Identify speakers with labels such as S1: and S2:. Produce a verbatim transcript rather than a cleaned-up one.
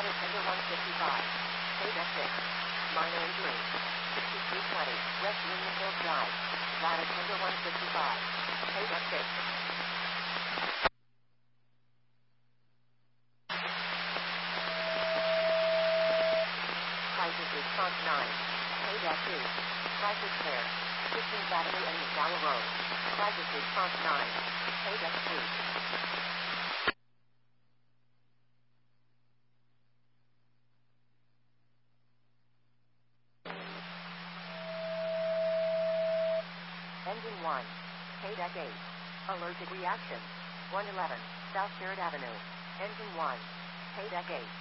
S1: Ladder tender one fifty-five. Paydeck six. Minor injury. sixty-three twenty. West Union Hills Drive. Ladder tender one fifty-five. Paydeck six. Crisis response nine. Paydeck two. Crisis care. fifteenth Avenue and McDowell Road. Crisis response nine. Paydeck two. Engine one. Paydeck eight. Allergic reaction. one eleven. South Barrett Avenue. Engine one. Paydeck eight.